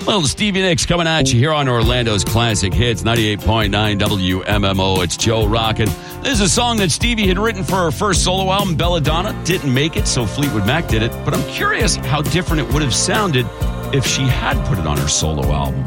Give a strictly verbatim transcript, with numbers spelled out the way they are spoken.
Little Stevie Nicks coming at you here on Orlando's Classic Hits, ninety-eight point nine W M M O. It's Joe Rockin'. This is a song that Stevie had written for her first solo album, Belladonna. Didn't make it, so Fleetwood Mac did it. But I'm curious how different it would have sounded if she had put it on her solo album.